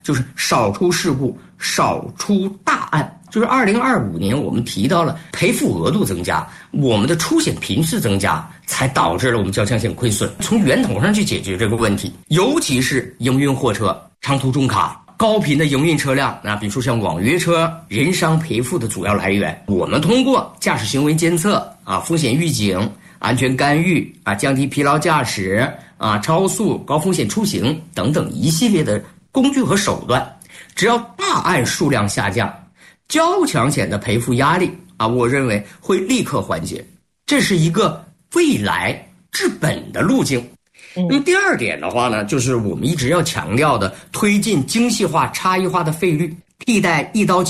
就是少出事故，少出大案。就是2025年我们提到了赔付额度增加，我们的出险频次增加，才导致了我们交强险亏损。从源头上去解决这个问题，尤其是营运货车、长途重卡、高频的营运车辆，比如说像网约车，人伤赔付的主要来源，我们通过驾驶行为监测风险预警、安全干预降低疲劳驾驶超速、高风险出行等等一系列的工具和手段，只要大案数量下降，交强险的赔付压力我认为会立刻缓解，这是一个未来治本的路径。那么第二点的话呢，就是我们一直要强调的推进精细化、差异化的费率，替代一刀切